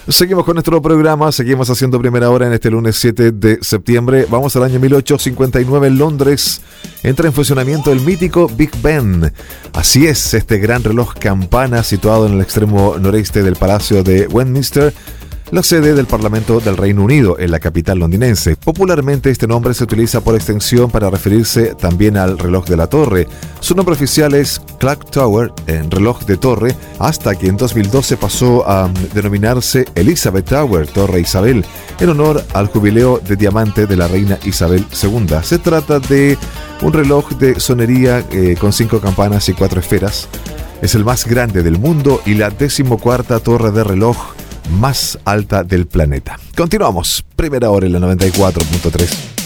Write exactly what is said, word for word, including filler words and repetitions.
Seguimos con nuestro programa, seguimos haciendo primera hora en este lunes siete de septiembre. Vamos al año mil ochocientos cincuenta y nueve en Londres. Entra en funcionamiento el mítico Big Ben. Así es, este gran reloj campana situado en el extremo noreste del Palacio de Westminster, la sede del Parlamento del Reino Unido, en la capital londinense. Popularmente este nombre se utiliza por extensión para referirse también al reloj de la torre. Su nombre oficial es Clock Tower, en reloj de torre, hasta que en dos mil doce pasó a denominarse Elizabeth Tower, Torre Isabel, en honor al jubileo de diamante de la reina Isabel segunda. Se trata de un reloj de sonería eh, con cinco campanas y cuatro esferas. Es el más grande del mundo y la decimocuarta torre de reloj más alta del planeta. Continuamos, primera hora en la noventa y cuatro punto tres.